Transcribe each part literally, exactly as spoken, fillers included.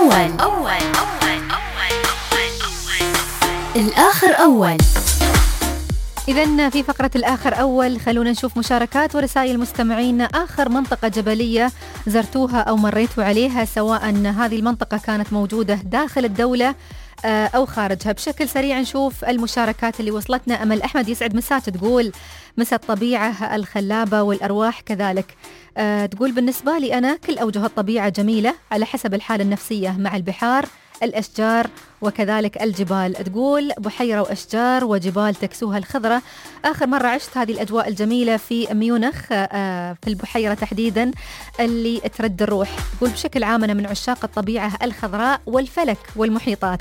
أول أول الآخر أول. إذن في فقرة الآخر أول خلونا نشوف مشاركات ورسائل مستمعين. آخر منطقة جبلية زرتوها أو مريتوا عليها، سواء هذه المنطقة كانت موجودة داخل الدولة أو خارجها. بشكل سريع نشوف المشاركات اللي وصلتنا. أمل أحمد يسعد مسات، تقول مسا الطبيعة الخلابة والأرواح كذلك. أه تقول بالنسبة لي أنا كل أوجه الطبيعة جميلة على حسب الحالة النفسية، مع البحار الأشجار وكذلك الجبال. تقول بحيرة وأشجار وجبال تكسوها الخضرة. آخر مرة عشت هذه الأجواء الجميلة في ميونخ، أه في البحيرة تحديدا اللي ترد الروح. تقول بشكل عام أنا من عشاق الطبيعة الخضراء والفلك والمحيطات.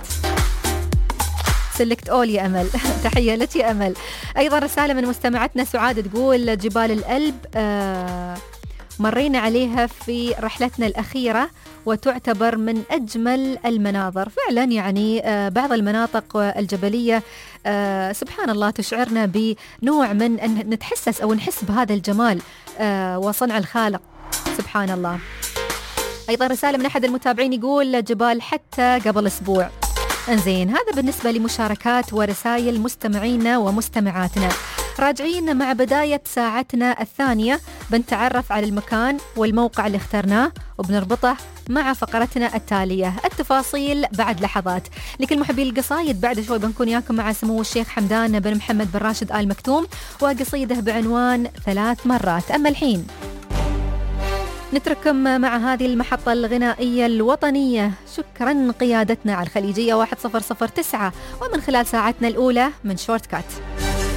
سلكت أول يا أمل. تحية لك يا أمل. أيضا رسالة من مستمعتنا سعاد، تقول جبال الألب آه مرينا عليها في رحلتنا الأخيرة وتعتبر من أجمل المناظر. فعلا يعني آه بعض المناطق الجبلية آه سبحان الله تشعرنا بنوع من أن نتحسس أو نحس بهذا الجمال آه وصنع الخالق سبحان الله. أيضا رسالة من أحد المتابعين يقول جبال حتى قبل أسبوع. انزين، هذا بالنسبة لمشاركات ورسائل مستمعينا ومستمعاتنا. راجعين مع بداية ساعتنا الثانية، بنتعرف على المكان والموقع اللي اخترناه وبنربطه مع فقرتنا التالية. التفاصيل بعد لحظات. لكل محبي القصايد بعد شوي بنكون ياكم مع سمو الشيخ حمدان بن محمد بن راشد آل مكتوم وقصيده بعنوان ثلاث مرات. أما الحين نترككم مع هذه المحطة الغنائية الوطنية. شكرا قيادتنا على الخليجية واحد صفر صفر تسعة ومن خلال ساعتنا الأولى من شورت كات.